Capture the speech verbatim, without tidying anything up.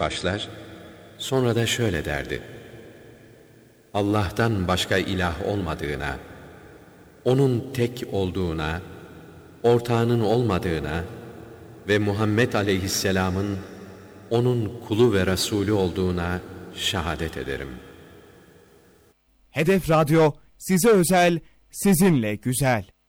başlar, sonra da şöyle derdi: Allah'tan başka ilah olmadığına, O'nun tek olduğuna, ortağının olmadığına ve Muhammed Aleyhisselam'ın O'nun kulu ve Resulü olduğuna şehadet ederim. Hedef Radyo size özel, sizinle güzel.